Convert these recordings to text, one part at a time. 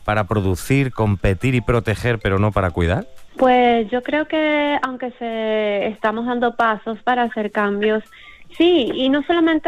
para producir, competir y proteger, pero no para cuidar? Pues yo creo que aunque estamos dando pasos para hacer cambios, sí, y no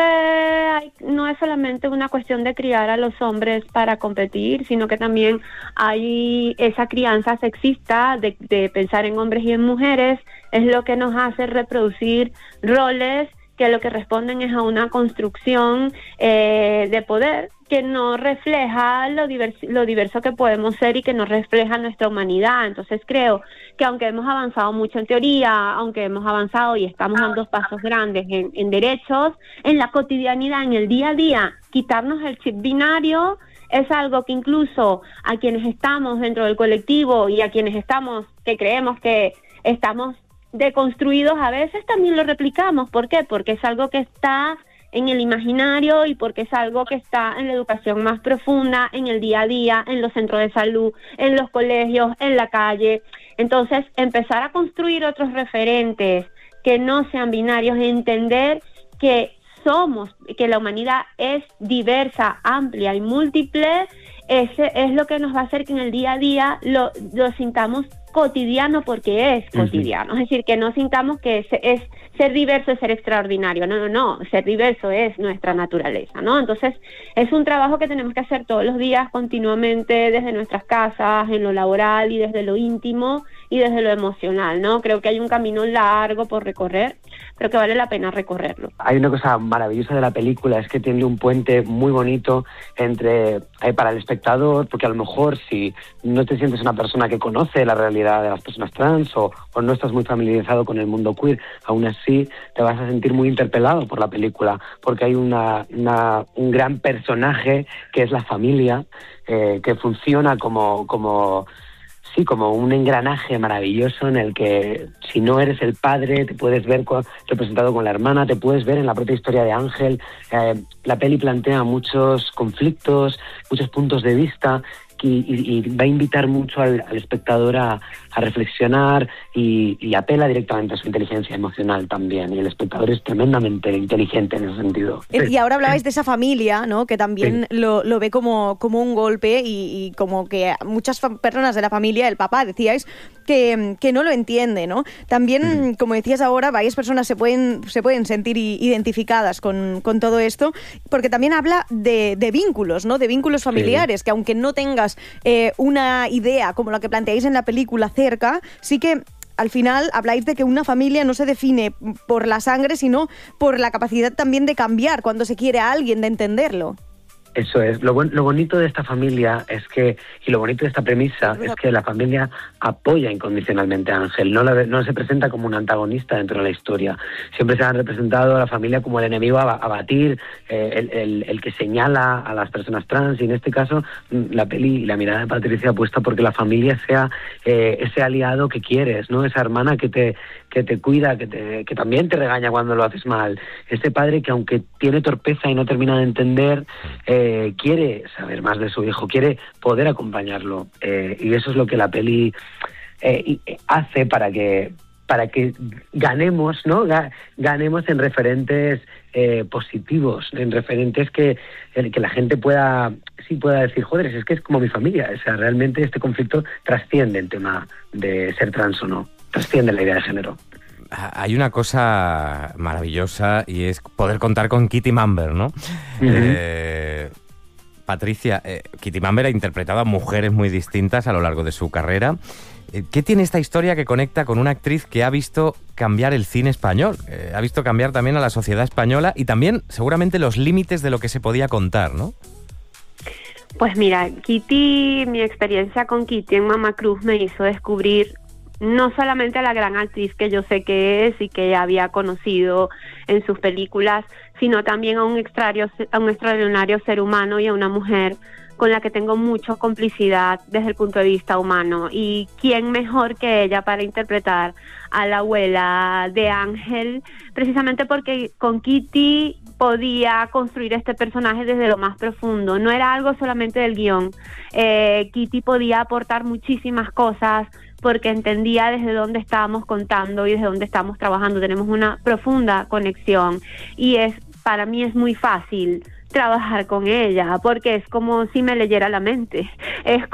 es solamente una cuestión de criar a los hombres para competir, sino que también hay esa crianza sexista de pensar en hombres y en mujeres, es lo que nos hace reproducir roles que lo que responden es a una construcción de poder que no refleja lo diverso que podemos ser y que no refleja nuestra humanidad. Entonces creo que aunque hemos avanzado mucho en teoría, aunque hemos avanzado y estamos dando pasos grandes en derechos, en la cotidianidad, en el día a día, quitarnos el chip binario es algo que incluso a quienes estamos dentro del colectivo y a quienes que creemos que estamos deconstruidos, a veces también lo replicamos. ¿Por qué? Porque es algo que está en el imaginario y porque es algo que está en la educación más profunda, en el día a día, en los centros de salud, en los colegios, en la calle. Entonces, empezar a construir otros referentes que no sean binarios, entender que que la humanidad es diversa, amplia y múltiple, ese es lo que nos va a hacer que en el día a día lo sintamos cotidiano, porque es cotidiano. Es decir, que no sintamos que es ser diverso es ser extraordinario. No, ser diverso es nuestra naturaleza, ¿no? Entonces, es un trabajo que tenemos que hacer todos los días, continuamente, desde nuestras casas, en lo laboral y desde lo íntimo y desde lo emocional, ¿no? Creo que hay un camino largo por recorrer, pero que vale la pena recorrerlo. Hay una cosa maravillosa de la película, es que tiene un puente muy bonito para el espectador, porque a lo mejor si no te sientes una persona que conoce la realidad de las personas trans o no estás muy familiarizado con el mundo queer, aún así te vas a sentir muy interpelado por la película, porque hay un gran personaje que es la familia, que funciona como un engranaje maravilloso en el que si no eres el padre te puedes ver representado con la hermana, te puedes ver en la propia historia de Ángel. La peli plantea muchos conflictos, muchos puntos de vista y va a invitar mucho al espectador a reflexionar y apela directamente a su inteligencia emocional también, y el espectador es tremendamente inteligente en ese sentido. Y ahora hablabais de esa familia, ¿no? Que también lo ve como un golpe y como que muchas personas de la familia, el papá, decíais, que no lo entiende, ¿no? También, como decías ahora, varias personas se pueden sentir identificadas con todo esto, porque también habla de vínculos, ¿no? De vínculos familiares, que aunque no tengas una idea como la que planteáis en la película cerca, sí que al final habláis de que una familia no se define por la sangre, sino por la capacidad también de cambiar cuando se quiere a alguien, de entenderlo. Eso es. Lo bonito de esta familia y lo bonito de esta premisa es que la familia apoya incondicionalmente a Ángel. No se presenta como un antagonista dentro de la historia. Siempre se han representado a la familia como el enemigo a batir, el que señala a las personas trans, y en este caso la peli y la mirada de Patricia apuesta porque la familia sea ese aliado que quieres, ¿no? Esa hermana que te cuida, que también te regaña cuando lo haces mal. Ese padre que, aunque tiene torpeza y no termina de entender, quiere saber más de su hijo, quiere poder acompañarlo, y eso es lo que la peli hace para que ganemos, ¿no? Ganemos en referentes positivos, en referentes que la gente pueda decir, joder, es que es como mi familia. O sea, realmente este conflicto trasciende el tema de ser trans o no, trasciende la idea de género. Hay una cosa maravillosa y es poder contar con Kitty Mamber, ¿no? Patricia, Kitty Mamber ha interpretado a mujeres muy distintas a lo largo de su carrera. ¿Qué tiene esta historia que conecta con una actriz que ha visto cambiar el cine español? Ha visto cambiar también a la sociedad española y también seguramente los límites de lo que se podía contar, ¿no? Pues mira, mi experiencia con Kitty en Mamá Cruz me hizo descubrir no solamente a la gran actriz que yo sé que es y que había conocido en sus películas, sino también a un extraordinario ser humano y a una mujer con la que tengo mucha complicidad desde el punto de vista humano. Y quién mejor que ella para interpretar a la abuela de Ángel, precisamente porque con Kitty podía construir este personaje desde lo más profundo. No era algo solamente del guión. Kitty podía aportar muchísimas cosas porque entendía desde dónde estábamos contando y desde dónde estamos trabajando. Tenemos una profunda conexión y para mí es muy fácil trabajar con ella, porque es como si me leyera la mente. Es